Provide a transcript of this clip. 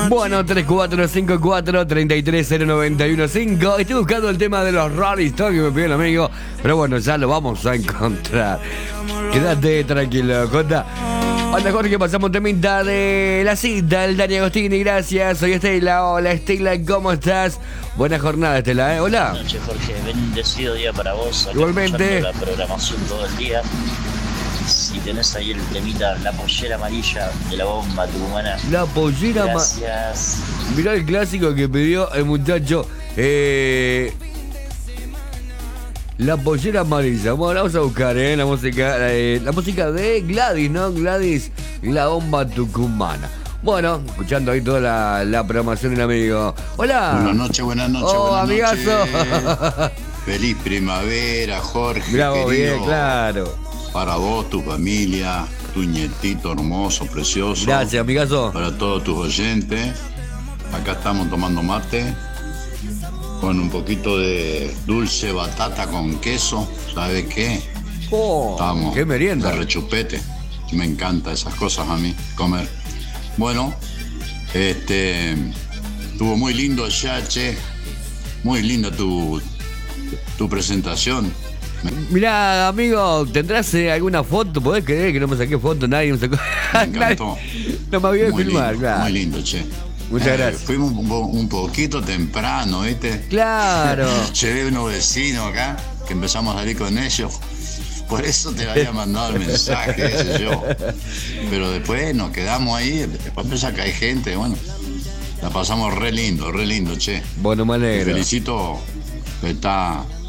Bueno, 3454-33091-5. Estoy buscando el tema de los Rolling Stones que me pidió el amigo, pero bueno, ya lo vamos a encontrar. Quédate tranquilo, Jota. Hola Jorge, pasamos un temita de la cita, el Dani Agostini, gracias. Soy Estela, hola Estela, ¿cómo estás? Buena jornada Estela, hola. Buenas noches Jorge, bendecido día para vos. Acá Igualmente. La programación todo el día. Si tenés ahí el temita, la pollera amarilla de la bomba tucumana. La pollera Gracias. Mirá el clásico que pidió el muchacho. La pollera amarilla. Bueno, vamos a buscar la música de Gladys, ¿no? Gladys, la bomba tucumana. Bueno, escuchando ahí toda la programación del amigo. Hola. Buenas noches, buenas noches. Oh, buenas amigazo. Noches. Feliz primavera, Jorge. Bravo, querido. bien, claro. Para vos, tu familia, tu nietito hermoso, precioso. Gracias, amigazo. Para todos tus oyentes. Acá estamos tomando mate con un poquito de dulce batata con queso. ¿Sabe qué? Oh, Estamos qué merienda. de rechupete. Me encanta esas cosas a mí, comer. Bueno, estuvo muy lindo ya, che. Muy linda tu presentación. Mirá, amigo, ¿tendrás alguna foto? ¿Podés creer que no me saqué foto? Nadie me sacó. Me encantó. No me había de Muy filmar, lindo, claro. muy lindo, che. Muchas gracias. Fuimos un poquito temprano, ¿viste? Claro. Llevé unos vecinos acá, que empezamos a salir con ellos. Por eso te había mandado el mensaje, qué sé yo. Pero después nos quedamos ahí, después empezó a caer gente, bueno. La pasamos re lindo, che. Bueno, me Te alegro. felicito, está